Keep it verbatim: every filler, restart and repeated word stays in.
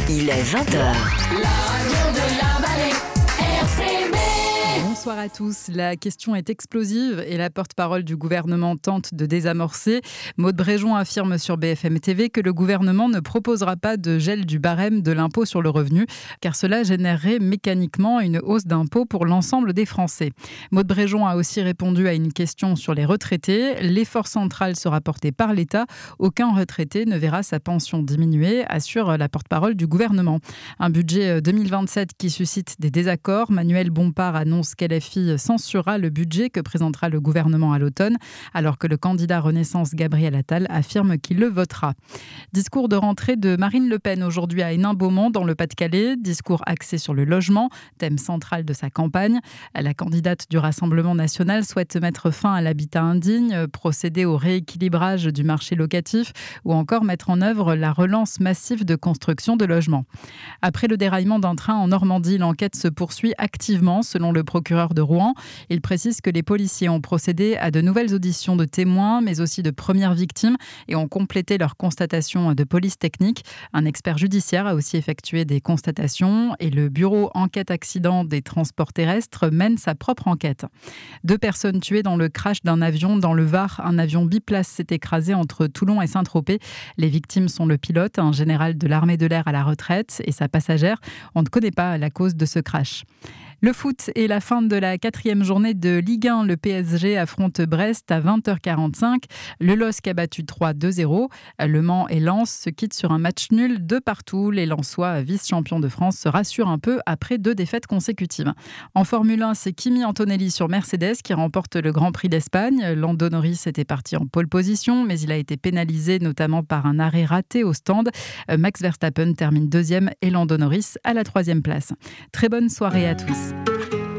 Il est vingt heures. La radio de la vallée, R C B. Bonsoir à tous. La question est explosive et la porte-parole du gouvernement tente de désamorcer. Maude Bréjon affirme sur B F M T V que le gouvernement ne proposera pas de gel du barème de l'impôt sur le revenu, car cela générerait mécaniquement une hausse d'impôt pour l'ensemble des Français. Maude Bréjon a aussi répondu à une question sur les retraités. L'effort central sera porté par l'État. Aucun retraité ne verra sa pension diminuer, assure la porte-parole du gouvernement. Un budget deux mille vingt-sept qui suscite des désaccords. Manuel Bompard annonce qu'L F I censurera le budget que présentera le gouvernement à l'automne, alors que le candidat Renaissance Gabriel Attal affirme qu'il le votera. Discours de rentrée de Marine Le Pen aujourd'hui à Hénin-Beaumont dans le Pas-de-Calais. Discours axé sur le logement, thème central de sa campagne. La candidate du Rassemblement national souhaite mettre fin à l'habitat indigne, procéder au rééquilibrage du marché locatif ou encore mettre en œuvre la relance massive de construction de logements. Après le déraillement d'un train en Normandie, l'enquête se poursuit activement selon le procureur de Rouen. Il précise que les policiers ont procédé à de nouvelles auditions de témoins, mais aussi de premières victimes et ont complété leurs constatations de police technique. Un expert judiciaire a aussi effectué des constatations et le bureau enquête accident des transports terrestres mène sa propre enquête. Deux personnes tuées dans le crash d'un avion dans le Var. Un avion biplace s'est écrasé entre Toulon et Saint-Tropez. Les victimes sont le pilote, un général de l'armée de l'air à la retraite, et sa passagère. On ne connaît pas la cause de ce crash. Le foot et la fin de la quatrième journée de Ligue un. Le P S G affronte Brest à vingt heures quarante-cinq. Le L O S C a battu trois deux zéro. Le Mans et Lens se quittent sur un match nul de partout. Les Lensois, vice-champions de France, se rassurent un peu après deux défaites consécutives. En Formule un, c'est Kimi Antonelli sur Mercedes qui remporte le Grand Prix d'Espagne. Lando Norris était parti en pole position, mais il a été pénalisé notamment par un arrêt raté au stand. Max Verstappen termine deuxième et Lando Norris à la troisième place. Très bonne soirée à tous.